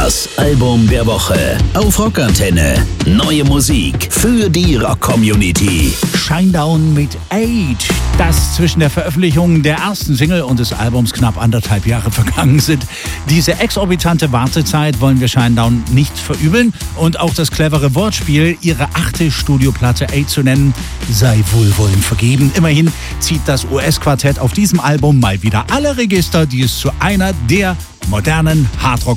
Das Album der Woche auf Rockantenne. Neue Musik für die Rock-Community. Shinedown mit Age. Dass zwischen der Veröffentlichung der ersten Single und des Albums knapp 1,5 Jahre vergangen sind. Diese exorbitante Wartezeit wollen wir Shinedown nicht verübeln. Und auch das clevere Wortspiel, ihre 8. Studioplatte A zu nennen, sei wohlwollend vergeben. Immerhin zieht das US-Quartett auf diesem Album mal wieder alle Register, die es zu einer der modernen Hardrock